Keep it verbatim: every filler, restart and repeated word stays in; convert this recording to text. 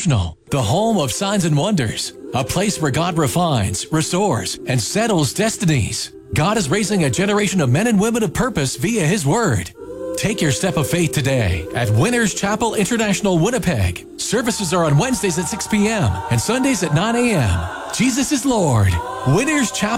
International, the home of signs and wonders, a place where God refines, restores, and settles destinies. God is raising a generation of men and women of purpose via His Word. Take your step of faith today at Winners Chapel International, Winnipeg. Services are on Wednesdays at six p.m. and Sundays at nine a.m. Jesus is Lord. Winners Chapel